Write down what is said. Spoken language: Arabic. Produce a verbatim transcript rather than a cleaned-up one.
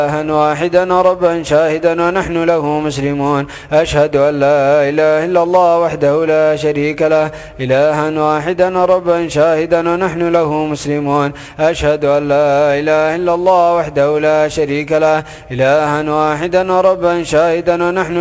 إلها واحدا ربا شاهدا ونحن له مسلمون. أشهد أن لا إله إلا الله وحده لا شريك له إلها واحدا ربا شاهدا ونحن له مسلمون. أشهد أن لا إله إلا الله وحده لا شريك له إلها واحدا ربا شاهدا ونحن